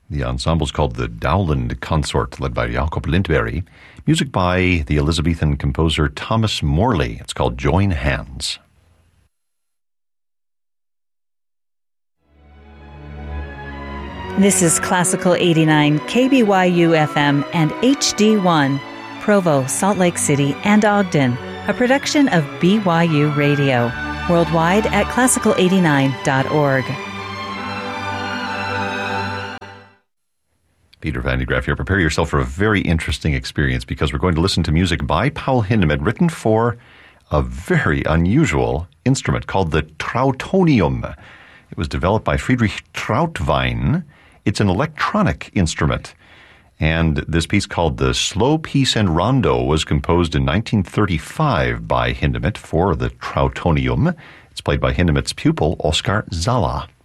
The ensemble is called the Dowland Consort, led by Jacob Lindberg. Music by the Elizabethan composer Thomas Morley. It's called Join Hands. This is Classical 89, KBYU FM and HD1, Provo, Salt Lake City, and Ogden, a production of BYU Radio, worldwide at classical89.org. Peter Van de Graaff here. Prepare yourself for a very interesting experience because we're going to listen to music by Paul Hindemith written for a very unusual instrument called the Trautonium. It was developed by Friedrich Trautwein. It's an electronic instrument. And this piece called the Slow Piece and Rondo was composed in 1935 by Hindemith for the Trautonium. It's played by Hindemith's pupil, Oskar Zala.